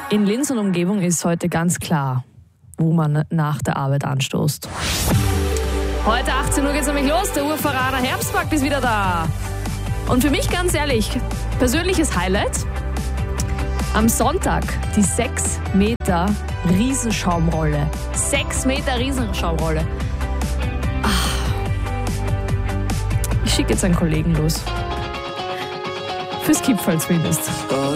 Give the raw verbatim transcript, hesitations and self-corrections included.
In Linz und Umgebung ist heute ganz klar, wo man nach der Arbeit anstoßt. Heute achtzehn Uhr geht's nämlich los, der Urverrater Herbstmarkt ist wieder da. Und für mich ganz ehrlich, persönliches Highlight, am Sonntag die sechs Meter Riesenschaumrolle. sechs Meter Riesenschaumrolle. Ach. Ich schicke jetzt einen Kollegen los. Fürs Kipferl zumindest.